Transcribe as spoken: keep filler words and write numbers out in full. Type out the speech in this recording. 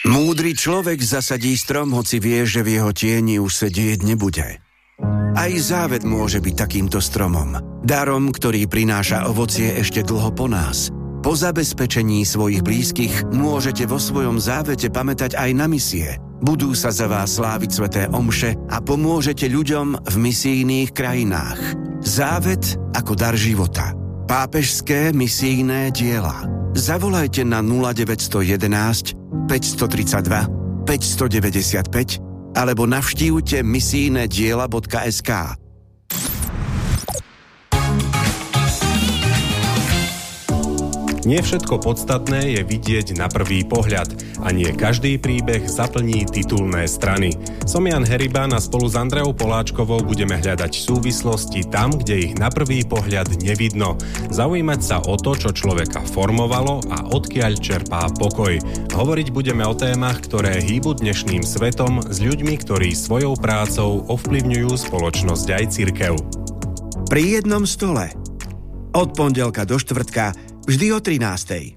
Múdry človek zasadí strom, hoci vie, že v jeho tieni už sedieť nebude. Aj závet môže byť takýmto stromom. Darom, ktorý prináša ovocie ešte dlho po nás. Po zabezpečení svojich blízkych môžete vo svojom závete pamätať aj na misie. Budú sa za vás sláviť sväté omše a pomôžete ľuďom v misijných krajinách. Závet ako dar života. Pápežské misijné diela. Zavolajte na nula deväť jedna jedna, päť tri dva, päť deväť päť alebo navštívte misijné diela bodka es ká. Nie všetko podstatné je vidieť na prvý pohľad a nie každý príbeh zaplní titulné strany. Som Jan Heriban a spolu s Andreou Poláčkovou budeme hľadať súvislosti tam, kde ich na prvý pohľad nevidno. Zaujímať sa o to, čo človeka formovalo a odkiaľ čerpá pokoj. Hovoriť budeme o témach, ktoré hýbu dnešným svetom s ľuďmi, ktorí svojou prácou ovplyvňujú spoločnosť aj cirkev. Pri jednom stole. Od pondelka do štvrtka vždy o trinástej.